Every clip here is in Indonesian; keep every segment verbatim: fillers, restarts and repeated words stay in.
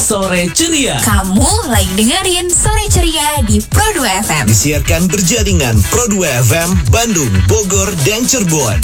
Sore Ceria. Kamu lagi dengerin Sore Ceria di Pro dua F M. Disiarkan berjaringan Pro dua F M, Bandung, Bogor, dan Cirebon.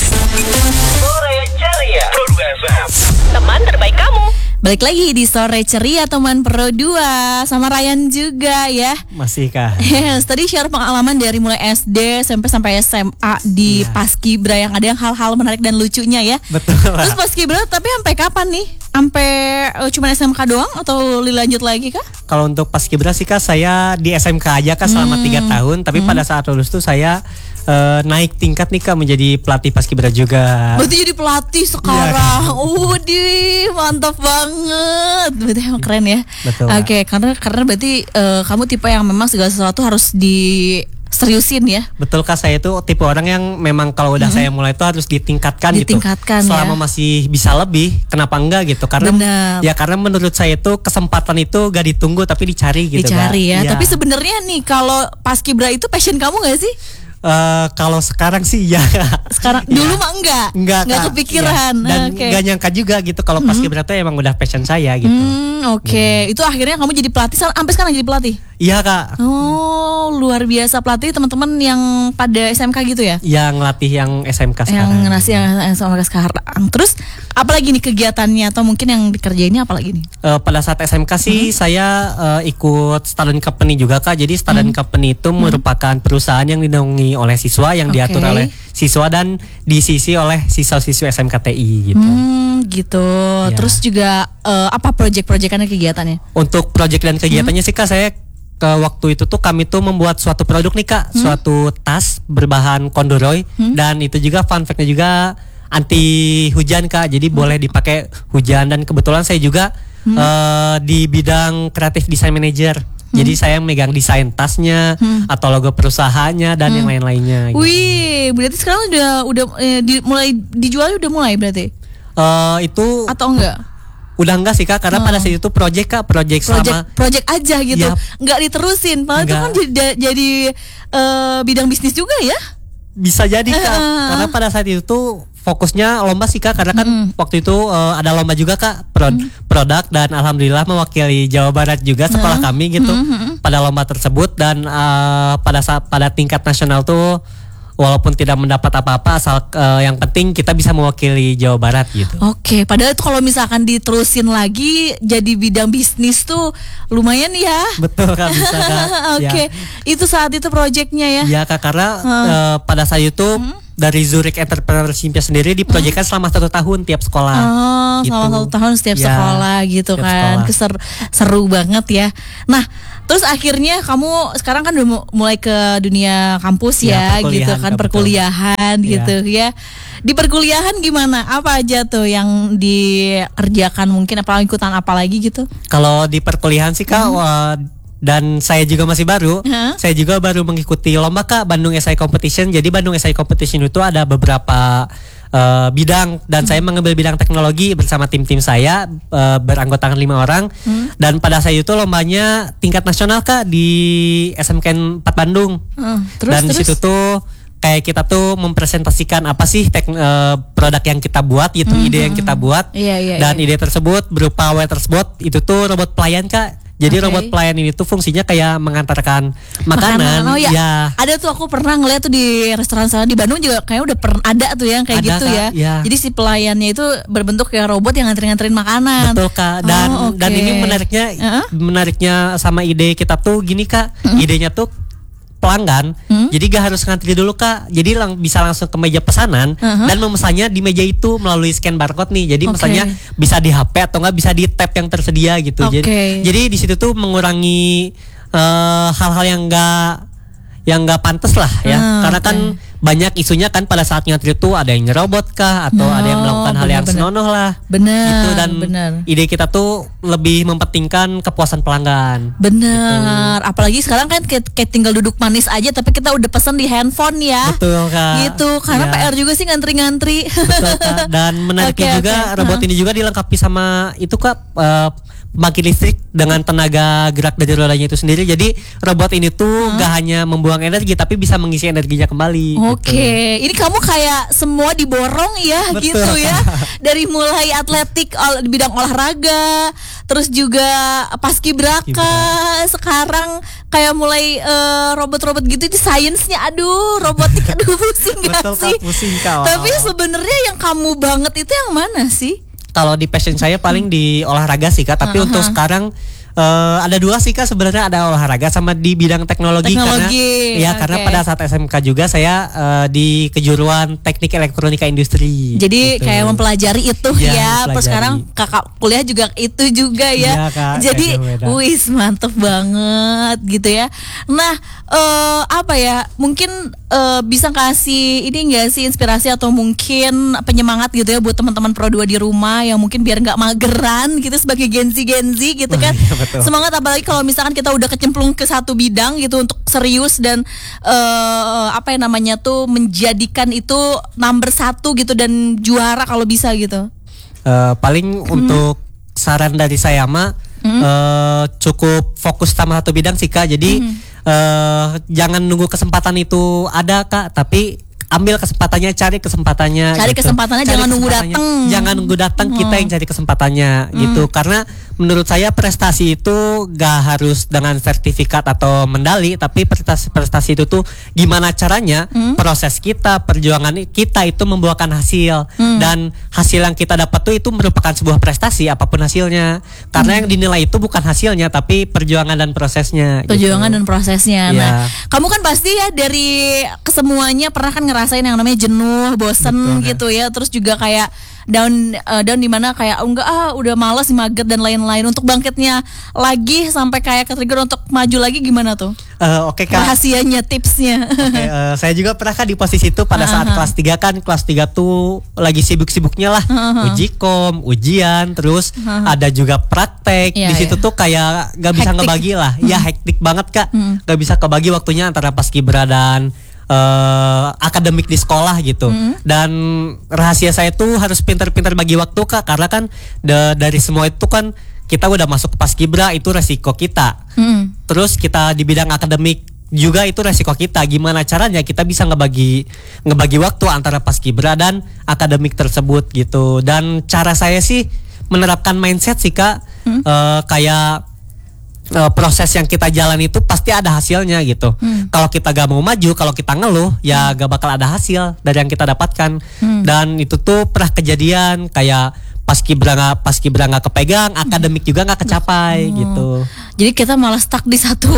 Sore Ceria. Pro dua F M. Teman terbaik kamu. Balik lagi di Sore Ceria teman Pro dua sama Ryan juga ya. Masih kah? Yes, tadi share pengalaman dari mulai S D sampai sampai S M A di ya. Paskibra yang ada yang hal-hal menarik dan lucunya ya. Betul. Terus Paskibra tapi sampai kapan nih? Sampai uh, cuma S M K doang atau dilanjut lagi kah? Kalau untuk Paskibra sih kak, saya di S M K aja kak selama tiga hmm. tahun. Tapi hmm. pada saat lulus tuh saya uh, naik tingkat nih kak menjadi pelatih Paskibra juga. Berarti jadi pelatih sekarang. Ya. Udih, mantap banget. Berarti emang keren ya. Betul. Oke, okay, karena karena berarti uh, kamu tipe yang memang segala sesuatu harus di seriusin ya. Betul kak, saya itu tipe orang yang memang kalau udah hmm. saya mulai itu harus ditingkatkan, ditingkatkan gitu. Selama ya. masih bisa lebih, kenapa enggak gitu? Karena Bener. ya karena menurut saya itu kesempatan itu gak ditunggu tapi dicari gitu. Dicari gak? ya. ya. Tapi sebenarnya nih kalau Paskibra itu passion kamu gak sih? Uh, kalau sekarang sih ya. Sekarang ya. Dulu mah enggak. Enggak, enggak kepikiran. Ya. Dan okay. enggak nyangka juga gitu kalau Paskibra itu emang udah passion saya gitu. Hmm, oke. Okay. Hmm. Itu akhirnya kamu jadi pelatih sampai sekarang jadi pelatih? Iya kak. Oh, luar biasa, pelatih teman-teman yang pada S M K gitu ya? Yang ngelatih yang S M K sekarang. Yang ngelatih yang S M K sekarang. Terus apalagi nih kegiatannya atau mungkin yang dikerjainnya apalagi nih? Uh, pada saat S M K sih hmm. saya uh, ikut student company juga kak. Jadi student hmm. company itu hmm. merupakan perusahaan yang dinaungi oleh siswa, yang okay. diatur oleh siswa dan diisi oleh siswa-siswa S M K T I gitu. Hmm, gitu. Ya. Terus juga uh, apa project-projectannya, kegiatannya? Untuk project dan kegiatannya hmm. sih kak, saya ke waktu itu tuh kami tuh membuat suatu produk nih kak, hmm. suatu tas berbahan corduroy hmm. dan itu juga fun fact-nya juga anti hujan kak, jadi hmm. boleh dipakai hujan. Dan kebetulan saya juga hmm. uh, di bidang kreatif design manager. Hmm. Jadi saya megang desain tasnya hmm. atau logo perusahaannya dan hmm. yang lain-lainnya. Gitu. Wih, berarti sekarang udah udah eh, di, mulai dijual udah mulai berarti? Uh, itu atau enggak? Udah enggak sih kak, karena hmm. pada saat itu project kak, project, project sama project aja gitu, ya, nggak diterusin. Padahal itu kan jadi, jadi uh, bidang bisnis juga ya? Bisa jadi kak, uh. karena pada saat itu tuh fokusnya lomba sih kak, karena kan mm. waktu itu uh, ada lomba juga kak, prod, mm. produk, dan alhamdulillah mewakili Jawa Barat juga sekolah uh. kami gitu mm-hmm. pada lomba tersebut. Dan uh, pada saat pada tingkat nasional tuh walaupun tidak mendapat apa-apa, asal uh, yang penting kita bisa mewakili Jawa Barat gitu. Oke, okay, padahal itu kalau misalkan diterusin lagi jadi bidang bisnis tuh lumayan ya. Betul kak, bisa kak. Oke, okay. ya. Itu saat itu proyeknya ya? Iya kak, karena hmm. uh, pada saat itu hmm. dari Zurich Entrepreneurship sendiri diproyekkan hmm. selama satu tahun tiap sekolah. Oh, gitu. Selama satu tahun setiap ya, sekolah gitu kan. Keser, seru banget ya. Nah, terus akhirnya kamu sekarang kan udah mulai ke dunia kampus ya, ya gitu kan, perkuliahan betul. Gitu ya. Di perkuliahan gimana? Apa aja tuh yang dikerjakan, mungkin apa ikutan apa lagi gitu? Kalau di perkuliahan sih kak, hmm. wah, dan saya juga masih baru. Huh? Saya juga baru mengikuti lomba kak, Bandung S I Competition. Jadi Bandung S I Competition itu ada beberapa uh, bidang, dan hmm. saya mengambil bidang teknologi bersama tim-tim saya, uh, beranggotakan lima orang. Hmm. Dan pada saat itu lombanya tingkat nasional kak di S M K N empat Bandung. Hmm. Terus, dan di situ tuh kayak kita tuh mempresentasikan apa sih tek, uh, produk yang kita buat gitu, hmm. ide yang kita buat. Iya, iya, dan iya. ide tersebut berupa waitersbot, itu tuh robot pelayan kak. Jadi okay. robot pelayan ini tuh fungsinya kayak mengantarkan makanan. makanan. Oh, ya. ya. Ada tuh, aku pernah ngeliat tuh di restoran sana di Bandung juga kayak udah pernah ada tuh yang kayak ada, gitu ya. ya. Jadi si pelayannya itu berbentuk kayak robot yang nganterin-nganterin makanan. Betul kak. Dan oh, okay. dan ini menariknya uh-huh. menariknya sama ide kita tuh gini kak. Uh-huh. Idenya tuh pelanggan, hmm? jadi gak harus ngantri dulu kak, jadi lang- bisa langsung ke meja pesanan uh-huh. dan memesannya di meja itu melalui scan barcode nih, jadi okay. pesannya bisa di H P atau nggak bisa di tab yang tersedia gitu. Okay. Jadi, jadi di situ tuh mengurangi uh, hal-hal yang nggak yang nggak pantas lah ya, uh, karena okay. kan banyak isunya kan pada saat ngantri tuh ada yang nyerobot kah atau no, ada yang melakukan bener, hal yang bener. senonoh lah. Bener. Gitu, dan bener. ide kita tuh lebih mempentingkan kepuasan pelanggan. Bener. Gitu. Apalagi sekarang kan kayak, kayak tinggal duduk manis aja, tapi kita udah pesan di handphone ya. Betul kak. Gitu. Karena ya. P R juga sih ngantri-ngantri. Betul kak. Dan menariknya okay, juga okay. robot uh-huh. ini juga dilengkapi sama itu kak. Uh, pembangkit listrik dengan tenaga gerak dari rodanya itu sendiri. Jadi robot ini tuh hmm? gak hanya membuang energi tapi bisa mengisi energinya kembali. Oke, okay. Gitu. Ini kamu kayak semua diborong ya. Betul. Gitu ya. Dari mulai atletik di bidang olahraga, terus juga paskibraka, sekarang kayak mulai uh, robot-robot gitu di sainsnya. Aduh, robotik aduh pusing gak Betul, sih? Kak, pusing, Kak. Tapi sebenarnya yang kamu banget itu yang mana sih? Kalau di passion saya paling di olahraga sih Kak, tapi uh-huh. untuk sekarang uh, ada dua sih Kak sebenarnya, ada olahraga sama di bidang teknologi, teknologi. karena ya okay. karena pada saat S M K juga saya uh, di kejuruan teknik elektronika industri. Jadi gitu. Kayak mempelajari itu ya, ya. Terus sekarang kakak kuliah juga itu juga ya. Ya Kak, jadi wis mantep banget gitu ya. Nah uh, apa ya mungkin uh, bisa kasih ini enggak sih inspirasi atau mungkin penyemangat gitu ya buat teman-teman Pro dua di rumah yang mungkin biar nggak mageran gitu sebagai genzi-genzi gitu kan. Oh, iya, semangat apalagi kalau misalkan kita udah kecemplung ke satu bidang gitu untuk serius dan uh, apa yang namanya tuh menjadikan itu number satu gitu dan juara kalau bisa gitu. Uh, paling hmm. untuk saran dari saya mah hmm. uh, cukup fokus sama satu bidang sih Kak. Jadi hmm. uh, jangan nunggu kesempatan itu ada Kak, tapi ambil kesempatannya, cari kesempatannya. Cari gitu. kesempatannya, cari jangan nunggu datang. Jangan nunggu datang, hmm. kita yang cari kesempatannya hmm. gitu. Karena menurut saya prestasi itu gak harus dengan sertifikat atau medali, tapi prestasi prestasi itu tuh gimana caranya hmm. proses kita, perjuangan kita itu membuahkan hasil hmm. dan hasil yang kita dapat tuh itu merupakan sebuah prestasi apapun hasilnya. Karena hmm. yang dinilai itu bukan hasilnya tapi perjuangan dan prosesnya. Perjuangan gitu. dan prosesnya. Ya. Nah, kamu kan pasti ya dari kesemuanya pernah kan ngerasain yang namanya jenuh, bosen. Betul, gitu ya. Terus juga kayak down uh, down di mana kayak oh, enggak ah udah malas, mager dan lain-lain. Untuk bangkitnya lagi sampai kayak ke-trigger untuk maju lagi gimana tuh? Uh, Oke okay, Kak. Rahasianya, tipsnya. Okay, uh, saya juga pernah kan di posisi itu pada saat uh-huh. kelas tiga kan. Kelas tiga tuh lagi sibuk-sibuknya lah. Uh-huh. Uji kom, ujian, terus uh-huh. ada juga praktek. Yeah, di situ yeah. tuh kayak gak bisa hektik. Ngebagi lah. Uh-huh. Ya hektik banget Kak. Uh-huh. Gak bisa kebagi waktunya antara paskibra dan Uh, akademik di sekolah gitu. Mm. Dan rahasia saya tuh harus pintar-pintar bagi waktu Kak, karena kan de- dari semua itu kan kita udah masuk ke paskibra, itu resiko kita. Mm. Terus kita di bidang akademik juga itu resiko kita. Gimana caranya kita bisa ngebagi ngebagi waktu antara paskibra dan akademik tersebut gitu. Dan cara saya sih menerapkan mindset sih Kak, mm. uh, kayak Uh, proses yang kita jalan itu pasti ada hasilnya gitu. Hmm. Kalau kita gak mau maju, kalau kita ngeluh, ya gak bakal ada hasil dari yang kita dapatkan. Hmm. Dan itu tuh pernah kejadian kayak paskibra gak, paskibra gak kepegang, akademik juga gak kecapai. Oh. Gitu. Jadi kita malah stuck di satu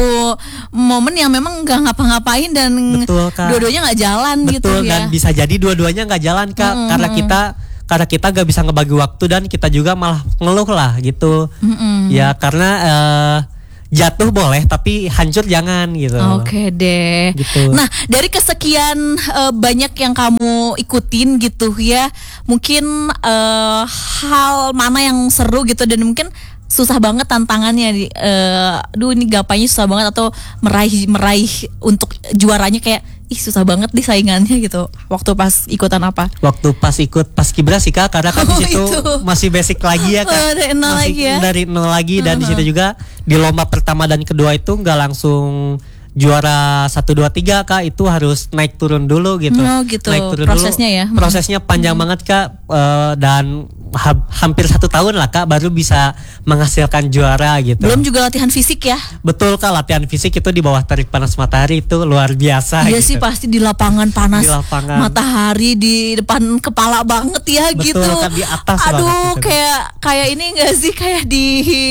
momen yang memang gak ngapa-ngapain dan betul, dua-duanya gak jalan. Betul, gitu ya. Dan bisa jadi dua-duanya gak jalan Kak, hmm. karena kita karena kita gak bisa ngebagi waktu dan kita juga malah ngeluh lah gitu. Hmm. Ya karena uh, jatuh boleh tapi hancur jangan gitu. Oke deh. Gitu. Nah dari kesekian uh, banyak yang kamu ikutin gitu ya, mungkin uh, hal mana yang seru gitu dan mungkin susah banget tantangannya, uh, aduh ini gapanya susah banget atau meraih meraih untuk juaranya kayak ih susah banget di saingannya gitu. Waktu pas ikutan apa? Waktu pas ikut paskibra sih Kak, karena kan oh, di situ masih basic lagi ya Kak. Oh, dari nol masih lagi ya. Dari nol lagi dan uh-huh. di situ juga di lomba pertama dan kedua itu nggak langsung juara satu dua tiga Kak, itu harus naik turun dulu gitu. Oh gitu. Naik turun prosesnya dulu. ya. Prosesnya panjang hmm. banget Kak, uh, dan ha- hampir satu tahun lah Kak baru bisa menghasilkan juara gitu. Belum juga latihan fisik ya? Betul Kak, latihan fisik itu di bawah terik panas matahari itu luar biasa. Iya gitu. sih pasti di lapangan panas di lapangan. matahari di depan kepala banget ya. Betul, gitu. Kan di atas. Aduh gitu. kayak kayak ini enggak sih kayak di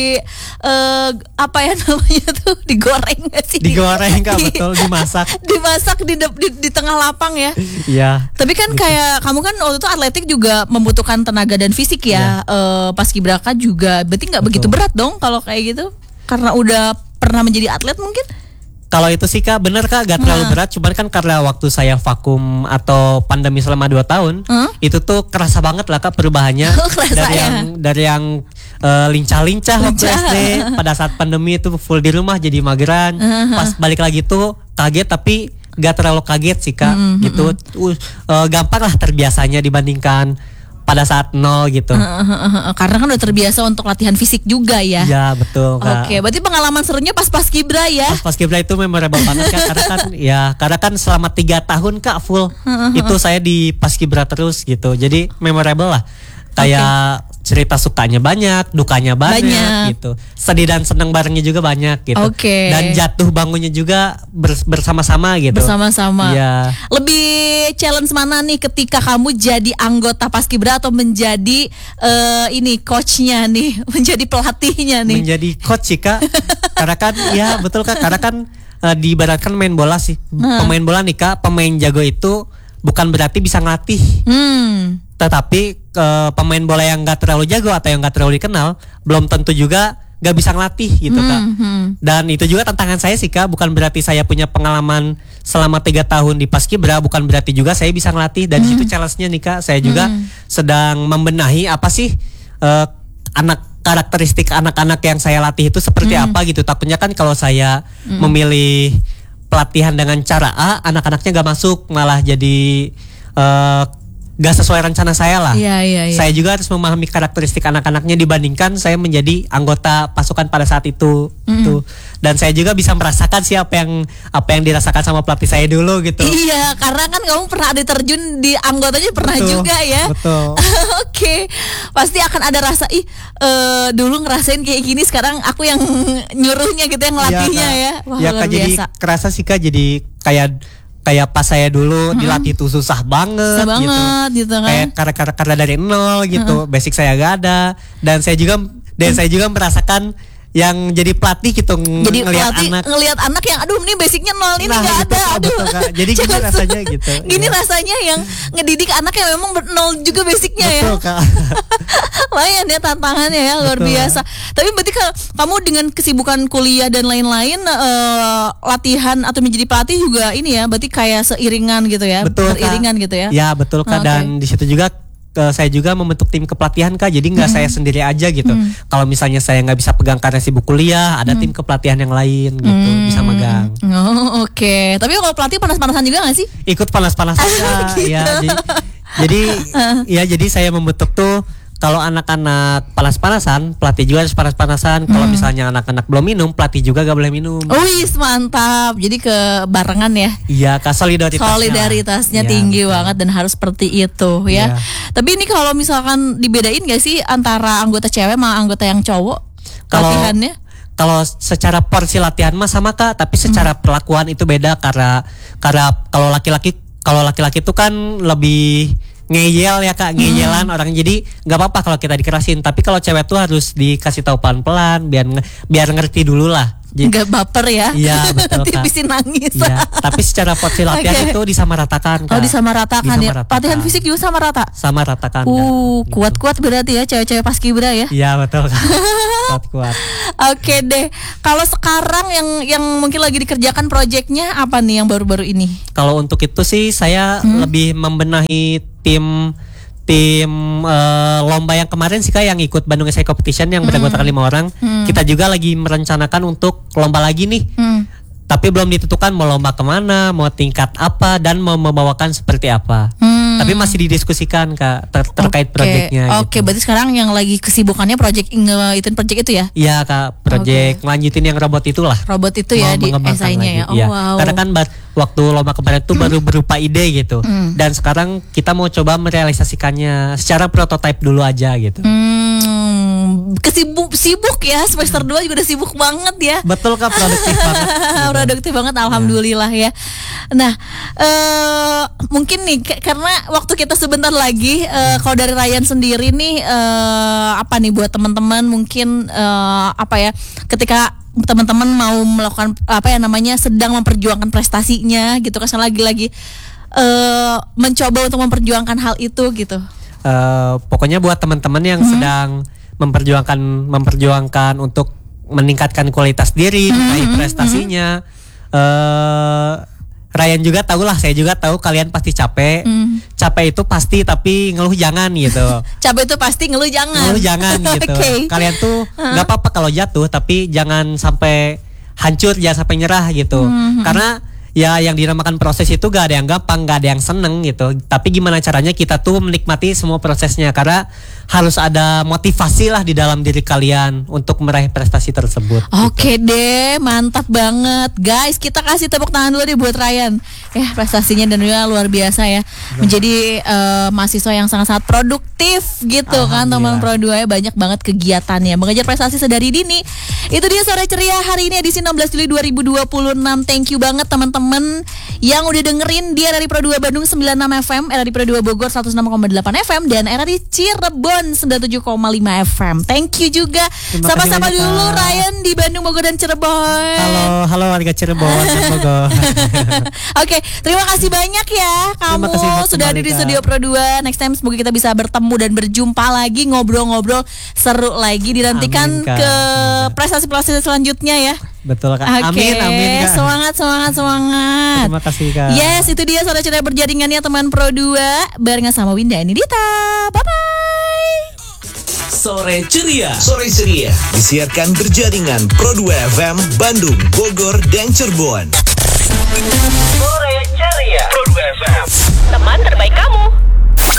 uh, apa ya namanya tuh digoreng enggak sih? Digoreng Kak, di, betul dimasak. Dimasak di, de, di di tengah lapang ya. Iya. Tapi kan gitu. Kayak kamu kan waktu itu atletik juga membutuhkan tenaga dan fisik ya. ya. Uh, paskibraka juga berarti nggak begitu berat dong kalau kayak gitu karena udah pernah menjadi atlet mungkin. Kalau itu sih Kak bener Kak gak terlalu nah. berat, cuman kan karena waktu saya vakum atau pandemi selama dua tahun hmm? itu tuh kerasa banget lah Kak perubahannya. Oh, dari ya? yang dari yang uh, lincah-lincah waktu S D pada saat pandemi itu full di rumah jadi mageran. Uh-huh. Pas balik lagi tuh kaget tapi gak terlalu kaget sih Kak. Mm-hmm. Gitu uh, uh, gampang lah terbiasanya dibandingkan pada saat nol gitu. Karena kan udah terbiasa untuk latihan fisik juga ya. Iya betul Kak. Oke, berarti pengalaman serunya pas paskibra ya. Pas paskibra itu memorable banget Kak, karena kan ya karena kan selama tiga tahun Kak full itu saya di paskibra terus gitu. Jadi memorable lah. Kayak okay. cerita sukanya banyak, dukanya banyak, banyak gitu. Sedih dan senang barengnya juga banyak gitu. Okay. Dan jatuh bangunnya juga bers- bersama-sama gitu. Bersama-sama. Ya. Lebih challenge mana nih ketika kamu jadi anggota paskibra atau menjadi uh, ini coachnya nih, menjadi pelatihnya nih? Menjadi coach sih Kak. Karena kan ya betul Kak, karena kan uh, diibaratkan main bola sih. Hmm. Pemain bola nih Kak, pemain jago itu bukan berarti bisa ngelatih. Hmm. Tetapi uh, pemain bola yang gak terlalu jago atau yang gak terlalu dikenal belum tentu juga gak bisa ngelatih gitu Kak. Mm-hmm. Dan itu juga tantangan saya sih Kak. Bukan berarti saya punya pengalaman selama tiga tahun di paskibra, bukan berarti juga saya bisa ngelatih. Dan mm-hmm. di situ challenge-nya nih Kak, saya juga mm-hmm. sedang membenahi apa sih uh, anak karakteristik anak-anak yang saya latih itu seperti mm-hmm. apa gitu. Takutnya kan kalau saya mm-hmm. memilih pelatihan dengan cara A, anak-anaknya gak masuk, malah jadi uh, gak sesuai rencana saya lah. Iya, iya, iya. Saya juga harus memahami karakteristik anak-anaknya dibandingkan saya menjadi anggota pasukan pada saat itu. Mm. Tuh. Dan saya juga bisa merasakan sih apa yang apa yang dirasakan sama pelatih saya dulu gitu. Iya, karena kan kamu pernah ada terjun di anggotanya pernah betul, juga ya. Betul. Oke, okay. Pasti akan ada rasa ih uh, dulu ngerasain kayak gini, sekarang aku yang nyuruhnya gitu, yang ngelatihnya ya. Ya, Wah, ya luar Kak, jadi biasa. kerasa sih Kak, jadi kayak kayak pas saya dulu mm-hmm. dilatih itu susah banget, susah banget gitu. gitu kan. Kayak karena karena karena dari nol gitu, mm-hmm. basic saya gak ada, dan saya juga dan mm-hmm. saya juga merasakan yang jadi pelatih gitu, jadi ngelihat pelatih, anak ngelihat anak yang aduh ini basicnya nol, ini nah, nggak gitu, ada, aduh. Betul, Kak. Jadi gini rasanya gitu. Gini ya. rasanya yang ngedidik anak yang memang nol juga basicnya betul, ya. Kak. Lumayan ya tantangannya ya, luar betul, biasa. Tapi berarti kalau kamu dengan kesibukan kuliah dan lain-lain, uh, latihan atau menjadi pelatih juga ini ya, berarti kayak seiringan gitu ya, betul, beriringan Kak. gitu ya. Ya betul Kak, oh, dan okay. di situ juga Uh, saya juga membentuk tim kepelatihan Kak, jadi nggak mm. saya sendiri aja gitu. Mm. Kalau misalnya saya nggak bisa pegang karena sibuk kuliah, ada mm. tim kepelatihan yang lain gitu, mm. bisa megang. Oh, oke. Okay. Tapi kalau pelatih panas-panasan juga nggak sih? Ikut panas-panasan Kak. Gitu. Ya, jadi, jadi ya jadi saya membentuk tuh. Kalau anak-anak panas-panasan, pelatih juga harus panas-panasan. Kalau hmm. misalnya anak-anak belum minum, pelatih juga gak boleh minum. Wih, mantap. Jadi kebarengan ya. Iya, Kak, solidaritasnya. Solidaritasnya ya, tinggi betul. banget dan harus seperti itu ya. ya. Tapi ini kalau misalkan dibedain gak sih antara anggota cewek sama anggota yang cowok? Kalau latihannya? Kalau secara porsi latihan mah sama Kak, tapi secara hmm. perlakuan itu beda karena karena kalau laki-laki kalau laki-laki itu kan lebih ngeyel ya Kak, ngeyelan hmm. orang, jadi nggak apa-apa kalau kita dikerasin, tapi kalau cewek tuh harus dikasih tahu pelan-pelan biar biar ngerti dulu lah. Nggak baper ya? Iya betul Kak. Nanti bisa nangis. Iya, tapi secara porsi latihan okay. itu disamaratakan Kak. Oh disamaratakan ya. Latihan fisik juga sama rata? Sama ratakan. Uh Kak. Kuat-kuat berarti ya cewek-cewek paskibra ya? Iya betul Kak. Kuat-kuat. Oke deh. Kalau sekarang yang yang mungkin lagi dikerjakan proyeknya apa nih yang baru-baru ini? Kalau untuk itu sih saya hmm? lebih membenahi tim tim uh, lomba yang kemarin sih Kak, yang ikut Bandung Essay Competition yang beranggotakan lima orang. Hmm. Kita juga lagi merencanakan untuk lomba lagi nih. Hmm. Tapi belum ditentukan mau lomba kemana, mau tingkat apa, dan mau membawakan seperti apa. Hmm. Tapi masih didiskusikan Kak ter- terkait okay. proyeknya. Oke, okay, gitu. Berarti sekarang yang lagi kesibukannya proyek itu proyek itu ya? Iya Kak, proyek okay. ngelanjutin yang robot itulah. Robot itu ya di esainya ya. Oh, ya. wow. Karena kan bar- waktu lomba kemarin itu hmm. baru berupa ide gitu. Hmm. Dan sekarang kita mau coba merealisasikannya secara prototipe dulu aja gitu. Hmm. Kesibuk sibuk ya, semester dua juga udah sibuk banget ya. Betul Kak, produktif banget. Gitu. Produktif banget, alhamdulillah ya. Nah, uh, mungkin nih k- karena waktu kita sebentar lagi, uh, kalau dari Ryan sendiri nih, uh, apa nih buat teman-teman mungkin uh, apa ya, ketika teman-teman mau melakukan apa ya namanya sedang memperjuangkan prestasinya gitu kan, lagi-lagi uh, mencoba untuk memperjuangkan hal itu gitu. Uh, pokoknya buat teman-teman yang hmm. sedang memperjuangkan memperjuangkan untuk meningkatkan kualitas diri, meraih hmm. prestasinya. Uh, Ryan juga tahu lah, saya juga tahu kalian pasti capek. Mm. Capek itu pasti, tapi ngeluh jangan gitu. Capek itu pasti, ngeluh jangan. Ngeluh jangan gitu. Okay. Kalian tuh nggak uh. apa-apa kalau jatuh, tapi jangan sampai hancur, jangan sampai nyerah gitu. Mm-hmm. Karena ya yang dinamakan proses itu gak ada yang gampang, gak ada yang seneng gitu. Tapi gimana caranya kita tuh menikmati semua prosesnya, karena harus ada motivasi lah di dalam diri kalian untuk meraih prestasi tersebut. Oke gitu. Deh, mantap banget guys. Kita kasih tepuk tangan dulu deh buat Ryan. Ya prestasinya dan juga luar biasa ya. Menjadi uh, mahasiswa yang sangat-sangat produktif gitu kan teman Pro dua ya, banyak banget kegiatannya. Mengejar prestasi sedari dini. Itu dia Sore Ceria hari ini edisi enam belas Juli dua ribu dua puluh enam. Thank you banget teman-teman yang udah dengerin dia dari Pro dua Bandung sembilan puluh enam F M, era di Pro dua Bogor seratus enam koma delapan F M, dan era di Cirebon sembilan puluh tujuh koma lima F M. Thank you juga. Sama-sama dulu Ryan di Bandung, Bogor, dan Cirebon. Halo, halo warga Cirebon dan Bogor. Oke, terima kasih banyak ya kamu sudah ada di studio Pro dua. Next time semoga kita bisa bertemu dan berjumpa lagi, ngobrol-ngobrol seru lagi. Dinantikan amin, ke prestasi-prestasi selanjutnya ya. Betul Kak. Okay. Amin, amin Kak. Semangat, semangat, semangat. Terima kasih Kak. Yes, itu dia Sore Ceria berjaringannya teman Pro dua barengan sama Winda ini Dita. Bye-bye. Sore Ceria. Sore Ceria disiarkan berjaringan Pro dua F M Bandung, Bogor, dan Cirebon. Sore Ceria Pro dua F M. Teman terbaik kamu.